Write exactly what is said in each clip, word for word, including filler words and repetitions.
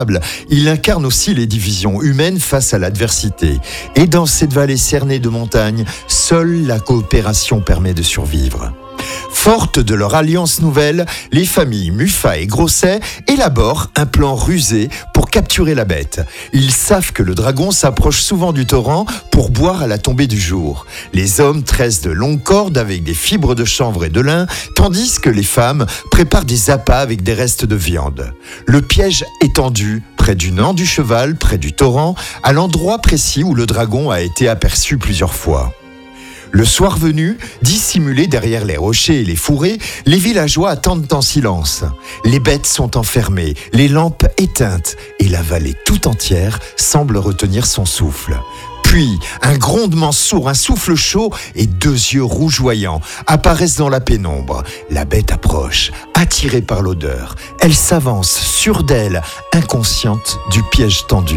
Il incarne aussi les divisions humaines face à l'adversité. Et dans cette vallée cernée de montagnes, seule la coopération permet de survivre. Fortes de leur alliance nouvelle, les familles Muffa et Grosset élaborent un plan rusé pour capturer la bête. Ils savent que le dragon s'approche souvent du torrent pour boire à la tombée du jour. Les hommes tressent de longues cordes avec des fibres de chanvre et de lin, tandis que les femmes préparent des appâts avec des restes de viande. Le piège est tendu près du nant du cheval, près du torrent, à l'endroit précis où le dragon a été aperçu plusieurs fois. Le soir venu, dissimulés derrière les rochers et les fourrés, les villageois attendent en silence. Les bêtes sont enfermées, les lampes éteintes et la vallée tout entière semble retenir son souffle. Puis, un grondement sourd, un souffle chaud et deux yeux rougeoyants apparaissent dans la pénombre. La bête approche, attirée par l'odeur. Elle s'avance, sûre d'elle, inconsciente du piège tendu.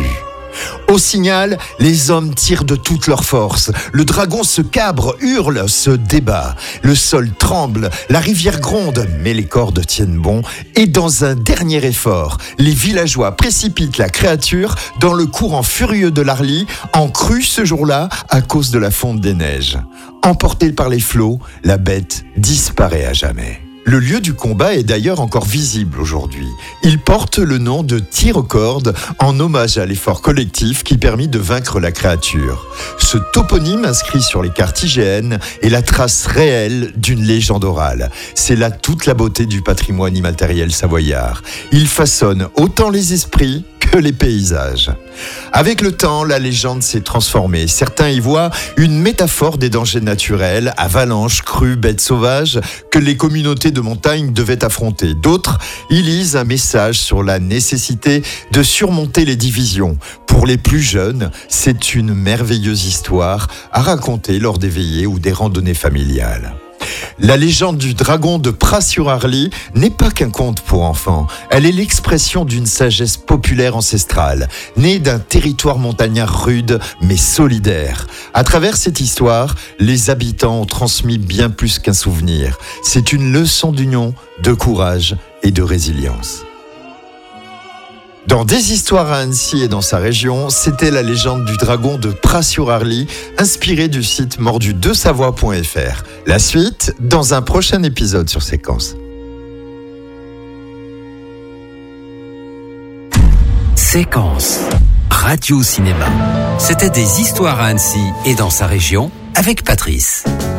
Au signal, les hommes tirent de toute leur force. Le dragon se cabre, hurle, se débat. Le sol tremble, la rivière gronde, mais les cordes tiennent bon. Et dans un dernier effort, les villageois précipitent la créature dans le courant furieux de l'Arly, en crue ce jour-là à cause de la fonte des neiges. Emportée par les flots, la bête disparaît à jamais. Le lieu du combat est d'ailleurs encore visible aujourd'hui. Il porte le nom de tir aux cordes en hommage à l'effort collectif qui permit de vaincre la créature. Ce toponyme inscrit sur les cartes I G N est la trace réelle d'une légende orale. C'est là toute la beauté du patrimoine immatériel savoyard. Il façonne autant les esprits que les paysages. Avec le temps, la légende s'est transformée. Certains y voient une métaphore des dangers naturels, avalanches, crues, bêtes sauvages, que les communautés de montagne devaient affronter. D'autres y lisent un message sur la nécessité de surmonter les divisions. Pour les plus jeunes, c'est une merveilleuse histoire à raconter lors des veillées ou des randonnées familiales. La légende du dragon de Pras-sur-Arly n'est pas qu'un conte pour enfants. Elle est l'expression d'une sagesse populaire ancestrale, née d'un territoire montagnard rude mais solidaire. À travers cette histoire, les habitants ont transmis bien plus qu'un souvenir. C'est une leçon d'union, de courage et de résilience. Dans Des histoires à Annecy et dans sa région, c'était la légende du dragon de Pras-sur-Arly, inspirée du site mordu de savoie point f r. La suite, dans un prochain épisode sur Séquence. Séquence. Radio Cinéma. C'était Des histoires à Annecy et dans sa région avec Patrice.